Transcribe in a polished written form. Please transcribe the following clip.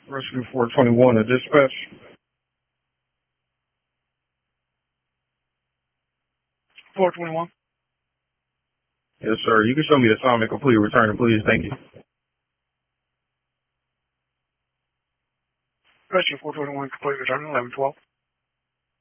Rescue 421 to dispatch. 421. Yes, sir. You can show me the assignment complete. Return, please. Thank you. Rescue 421 complete. Return 1112.